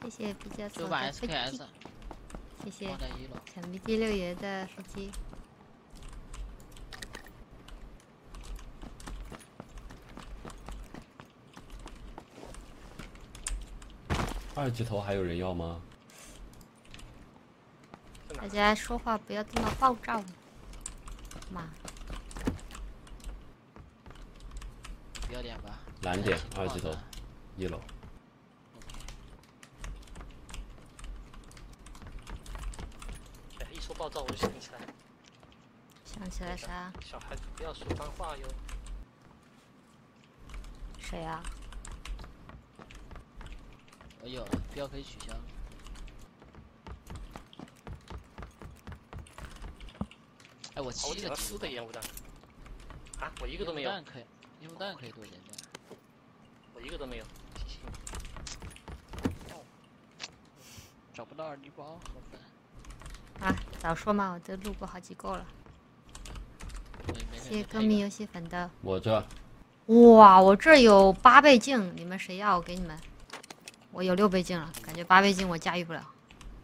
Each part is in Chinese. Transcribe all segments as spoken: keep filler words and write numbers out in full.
谢谢比较丑九把的飞 S K S， 机，谢谢放在一楼。 小迷第六爷的飞机。 二级头还有人要吗？ 大家说话不要这么暴躁，妈。 不要点吧。 蓝点二级头，一楼。 哎，一说暴躁我就想起来， 想起来啥？ 小孩子不要说脏话哟。 谁啊？ 我有了，标可以取消。哎，我七个我捡了四个烟雾弹。啊，我一个都没有。 烟雾弹可以，烟雾弹可以多捡点。 我一个都没有。 找不到二级包，好烦。 啊，早说嘛，我都录过好几个了。 谢谢谢歌迷游戏粉的。 我这。 哇，我这有八倍镜，你们谁要？我给你们。我有六倍镜了，感觉八倍镜我驾驭不了。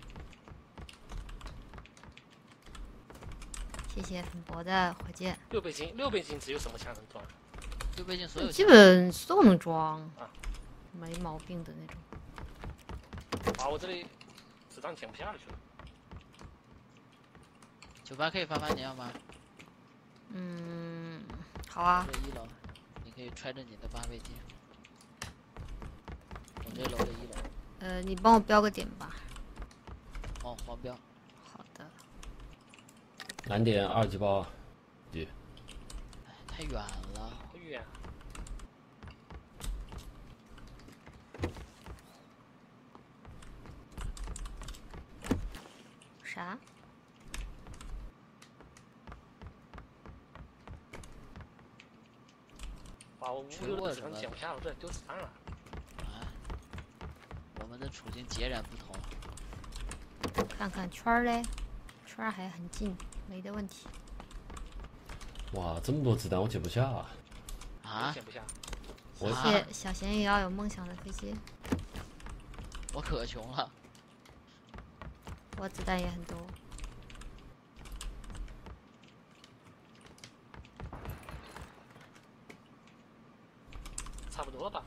谢谢粉博的火箭。 六倍镜，六倍镜只有什么枪能装？ 六倍镜所有基本都能装， 啊， 没毛病的那种。 啊，我这里子弹捡不下去了。 九八 K 发发你要吗？ 嗯，好啊。 这一楼，你可以揣着你的八倍镜。我这楼的一楼。 呃，你帮我标个点吧。 哦，黄标。 好的。 蓝点二级包，一。 哎，太远了。 好远。 啥？ 哇，我五六的子弹捡不下，我这丢子弹了。 啊，我们的处境截然不同。 看看圈儿嘞，圈儿还很近，没的问题。 哇，这么多子弹我捡不下啊！ 啊？ 捡不下。 谢谢小咸鱼要有梦想的飞机。 我可穷了。 我子弹也很多。 差不多吧。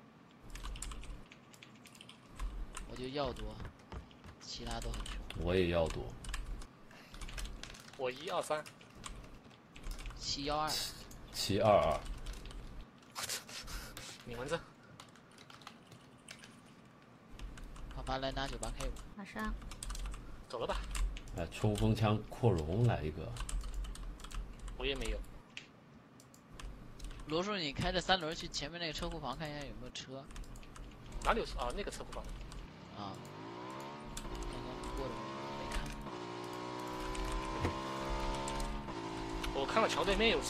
我就要多，其他都很穷。 我也要多。 我一二三。 七幺二。 七二二。 你闻着。 好吧，来拿九八 K 吧。 马上。 走了吧。 哎，冲锋枪扩容来一个。 我也没有。 罗叔，你开着三轮去前面那个车库房看一下有没有车。 哪里有啊？那个车库房。 啊。刚刚过的没看。 我看到桥对面有。